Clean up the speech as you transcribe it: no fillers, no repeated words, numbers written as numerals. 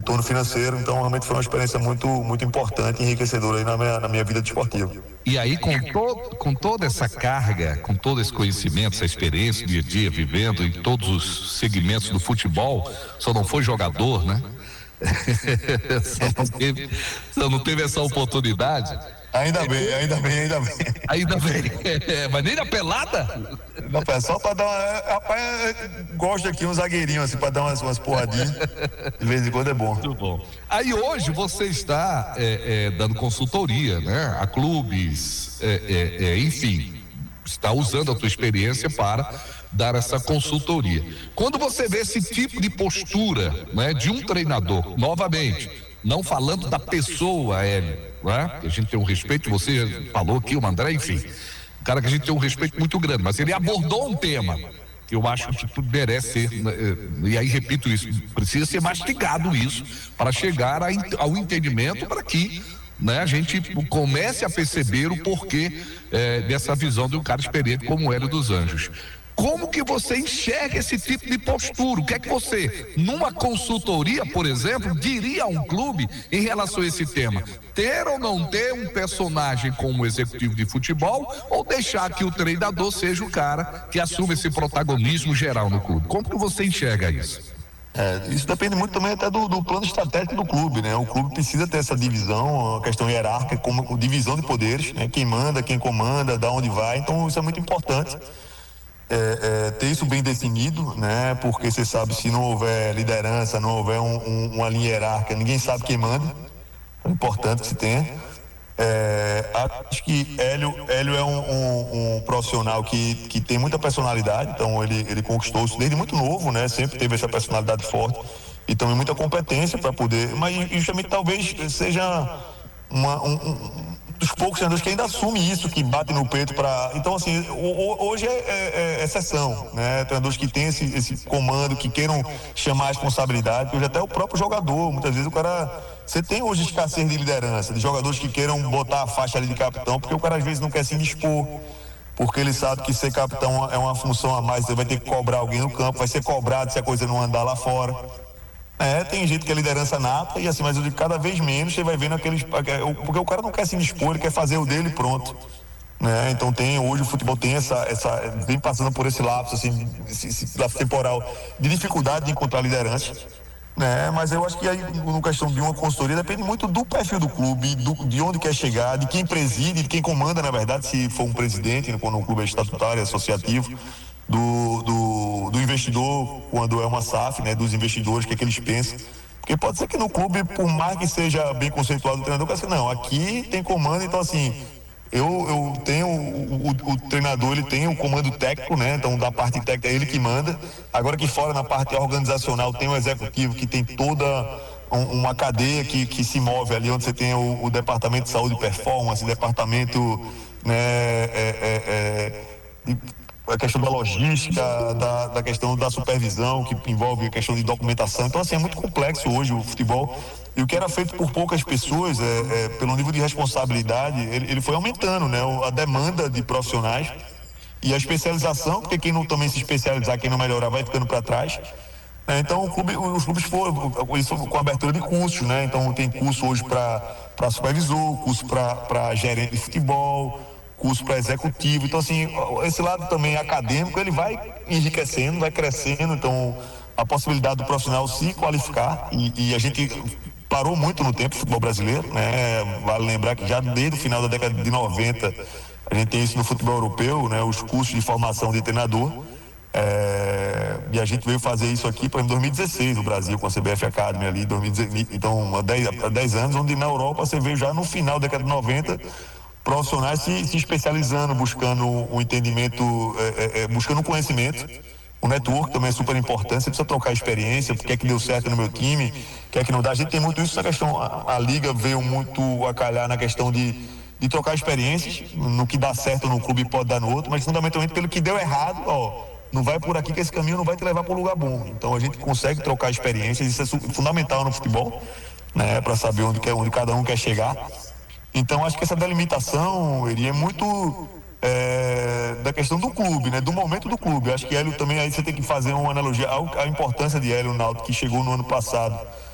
retorno financeiro. Então realmente foi uma experiência muito, muito importante e enriquecedora aí na minha vida desportiva. E aí com toda essa carga, com todo esse conhecimento, essa experiência, dia a dia, vivendo em todos os segmentos do futebol, só não foi jogador, né? só não teve essa oportunidade. Ainda bem. Mas nem na pelada? Não, é só pra dar uma. Rapaz, gosto aqui um zagueirinho assim, pra dar umas porradinhas. De vez em quando é bom. Muito bom. Aí hoje você está dando consultoria, né? A clubes, enfim, está usando a tua experiência para dar essa consultoria. Quando você vê esse tipo de postura, né, de um treinador, novamente, não falando da pessoa, Hélio, né? A gente tem um respeito, você falou aqui, o André, enfim, um cara que a gente tem um respeito muito grande, mas ele abordou um tema que eu acho que merece ser, e aí repito isso, precisa ser mastigado isso para chegar ao entendimento, para que, né, a gente comece a perceber o porquê dessa visão de um cara experiente como o Hélio dos Anjos. Como que você enxerga esse tipo de postura? O que é que você, numa consultoria, por exemplo, diria a um clube em relação a esse tema? Ter ou não ter um personagem como executivo de futebol, ou deixar que o treinador seja o cara que assume esse protagonismo geral no clube? Como que você enxerga isso? Isso depende muito também até do plano estratégico do clube, né? O clube precisa ter essa divisão, a questão hierárquica, como divisão de poderes, né? Quem manda, quem comanda, da onde vai, então isso é muito importante. Ter isso bem definido, né? Porque você sabe, se não houver liderança, não houver uma linha hierárquica, ninguém sabe quem manda. É importante que se tenha. Acho que Hélio é um profissional que tem muita personalidade, então ele conquistou isso desde muito novo, né? Sempre teve essa personalidade forte e também muita competência para poder, mas justamente talvez seja dos poucos treinadores que ainda assume isso, que bate no peito para. Então, assim, hoje é exceção, né? Treinadores que têm esse comando, que queiram chamar a responsabilidade, hoje até o próprio jogador, muitas vezes o cara. Você tem hoje escassez de liderança, de jogadores que queiram botar a faixa ali de capitão, porque o cara às vezes não quer se indispor, porque ele sabe que ser capitão é uma função a mais, você vai ter que cobrar alguém no campo, vai ser cobrado se a coisa não andar lá fora. Tem gente que é liderança nata, e assim, mas cada vez menos você vai vendo aqueles. Porque o cara não quer se indispor, ele quer fazer o dele e pronto. Né? Então hoje o futebol tem vem passando por esse lapso, assim, esse lapso temporal de dificuldade de encontrar liderança. Né? Mas eu acho que aí, no questão de uma consultoria, depende muito do perfil do clube, de onde quer chegar, de quem preside, de quem comanda, na verdade, se for um presidente, quando o clube é estatutário, associativo. Do investidor, quando é uma SAF, né, dos investidores, o que é que eles pensam. Porque pode ser que no clube, por mais que seja bem conceituado o treinador, pensa que não, aqui tem comando, então assim, eu tenho o treinador, ele tem o comando técnico, né, então da parte técnica é ele que manda. Agora que fora, na parte organizacional, tem o executivo que tem toda uma cadeia que se move ali, onde você tem o departamento de saúde e performance, departamento, né, a questão da logística, da questão da supervisão, que envolve a questão de documentação. Então, assim, é muito complexo hoje o futebol. E o que era feito por poucas pessoas, pelo nível de responsabilidade, ele foi aumentando, né? A demanda de profissionais e a especialização, porque quem não também se especializar, quem não melhorar, vai ficando para trás. Então, os clubes foram isso com a abertura de cursos, né? Então, tem curso hoje para supervisor, curso para gerente de futebol, curso para executivo. Então, assim, esse lado também acadêmico, ele vai enriquecendo, vai crescendo. Então, a possibilidade do profissional se qualificar, e a gente parou muito no tempo do futebol brasileiro, né? Vale lembrar que já desde o final da década de 90 a gente tem isso no futebol europeu, né? Os cursos de formação de treinador, e a gente veio fazer isso aqui em 2016 no Brasil, com a CBF Academy ali, 2016, então há 10 anos, onde na Europa você veio já no final da década de 90 profissionais se especializando, buscando um entendimento, buscando um conhecimento. O network também é super importante, você precisa trocar experiência, o que é que deu certo no meu time, o que é que não dá. A gente tem muito isso na questão, a Liga veio muito a calhar na questão de trocar experiências, no que dá certo no clube pode dar no outro, mas fundamentalmente pelo que deu errado, não vai por aqui que esse caminho não vai te levar para um lugar bom. Então a gente consegue trocar experiências, isso é fundamental no futebol, né, para saber onde cada um quer chegar. Então acho que essa delimitação é muito da questão do clube, né? Do momento do clube. Acho que Hélio também, aí você tem que fazer uma analogia à importância de Hélio Náutico, que chegou no ano passado